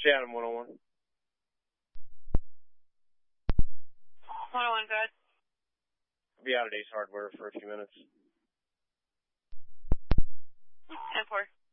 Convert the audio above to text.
Chatham 101. 101, good. I'll be out at Ace Hardware for a few minutes. 10-4.